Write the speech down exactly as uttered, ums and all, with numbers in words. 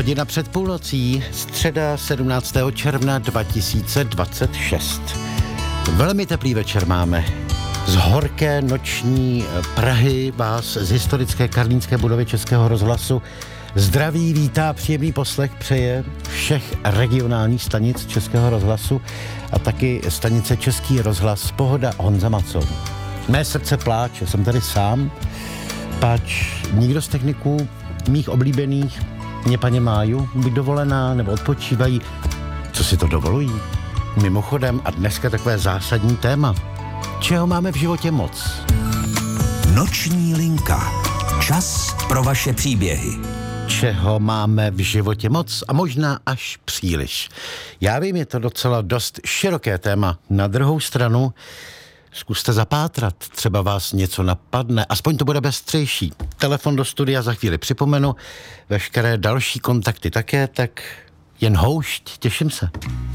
Hodina před půlnocí, středa sedmnáctého června dva tisíce dvacet šest. Velmi teplý večer máme. Z horké noční Prahy vás z historické karlínské budovy Českého rozhlasu zdraví, vítá, příjemný poslech přeje všech regionálních stanic Českého rozhlasu a taky stanice Český rozhlas Pohoda Honza Macon. Mé srdce pláče, jsem tady sám, pač nikdo z techniků mých oblíbených mě paně máju, buď dovolená nebo odpočívají. Co si to dovolují? Mimochodem a dneska takové zásadní téma. Čeho máme v životě moc? Noční linka. Čas pro vaše příběhy. Čeho máme v životě moc a možná až příliš. Já vím, je to docela dost široké téma. Na druhou stranu zkuste zapátrat, třeba vás něco napadne, aspoň to bude bestřejší. Telefon do studia za chvíli připomenu, veškeré další kontakty také, tak jen houšť, těším se.